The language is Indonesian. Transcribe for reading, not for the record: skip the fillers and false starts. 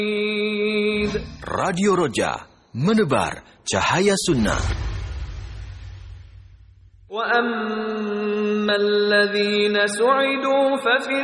Radio Roja, menebar cahaya sunnah. وَأَمَّا الَّذِينَ سُعِدُوا فَفِي